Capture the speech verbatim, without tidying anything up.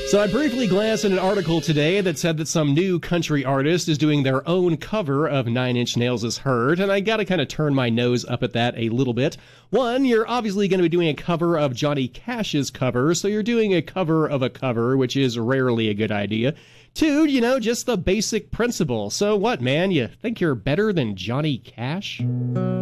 So I briefly glanced at an article today that said that some new country artist is doing their own cover of Nine Inch Nails' Hurt, and I gotta kind of turn my nose up at that a little bit. One, you're obviously going to be doing a cover of Johnny Cash's cover, so you're doing a cover of a cover, which is rarely a good idea. Two, you know, just the basic principle. So what, man, you think you're better than Johnny Cash?